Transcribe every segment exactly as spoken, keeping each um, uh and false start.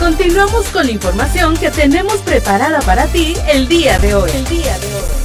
Continuamos con la información que tenemos preparada para ti el día de hoy. El día de hoy.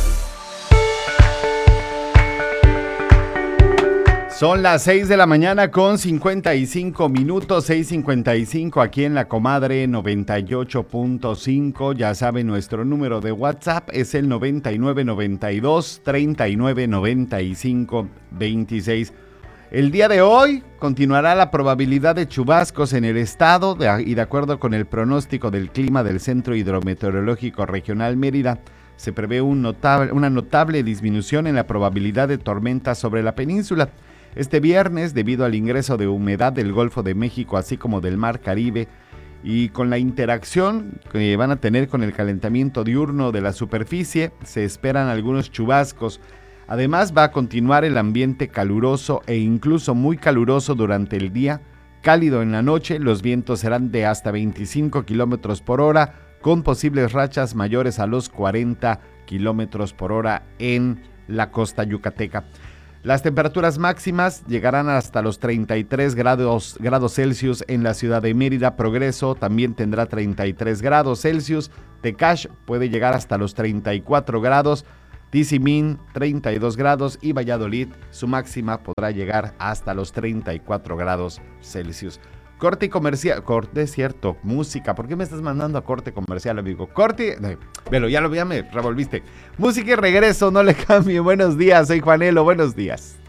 Son las seis de la mañana con cincuenta y cinco minutos, seis cincuenta y cinco aquí en La Comadre noventa y ocho punto cinco. Ya saben, nuestro número de WhatsApp es el noventa y nueve noventa y dos treinta y nueve noventa y cinco veintiséis. El día de hoy continuará la probabilidad de chubascos en el estado de, y de acuerdo con el pronóstico del clima del Centro Hidrometeorológico Regional Mérida, se prevé un notable, una notable disminución en la probabilidad de tormentas sobre la península. Este viernes, debido al ingreso de humedad del Golfo de México, así como del Mar Caribe, y con la interacción que van a tener con el calentamiento diurno de la superficie, se esperan algunos chubascos. Además, va a continuar el ambiente caluroso e incluso muy caluroso durante el día, cálido en la noche. Los vientos serán de hasta veinticinco kilómetros por hora, con posibles rachas mayores a los cuarenta kilómetros por hora en la costa yucateca. Las temperaturas máximas llegarán hasta los treinta y tres grados, grados Celsius en la ciudad de Mérida. Progreso también tendrá treinta y tres grados Celsius. Tecash puede llegar hasta los treinta y cuatro grados. Tizimín treinta y dos grados y Valladolid su máxima podrá llegar hasta los treinta y cuatro grados Celsius. Corte y comercial, corte, cierto, música. ¿Por qué me estás mandando a corte comercial, amigo? Corte, no, velo, ya lo ya me revolviste. Música y regreso, no le cambie. Buenos días, soy Juanelo, buenos días.